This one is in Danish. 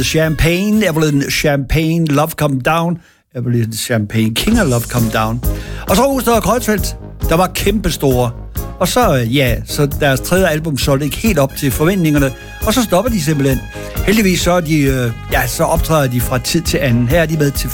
Champagne, Evelyn Champagne, Love Come Down, Evelyn Champagne, King of Love Come Down. Og så Rosted og Kreuzfeldt, der var kæmpestore. Og så, så deres tredje album solgte ikke helt op til forventningerne, og så stopper de simpelthen. Heldigvis så, så optræder de fra tid til anden. Her er de med til